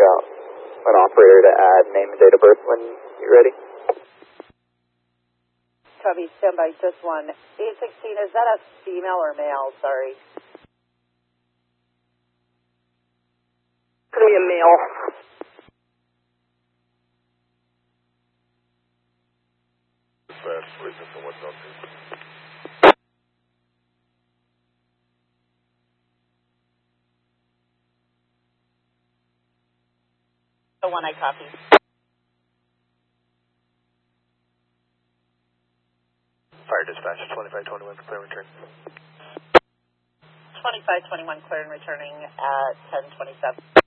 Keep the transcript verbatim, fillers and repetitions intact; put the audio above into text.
out an operator to add name and date of birth when you're ready. Copy, stand by, just one. eight sixteen, is that a female or male? Sorry. It's going to be a male. Bad reason for what's up here. The one I copy. Fire dispatch, twenty-five twenty-one, clear and return. twenty-five twenty-one, clear and returning at ten twenty-seven.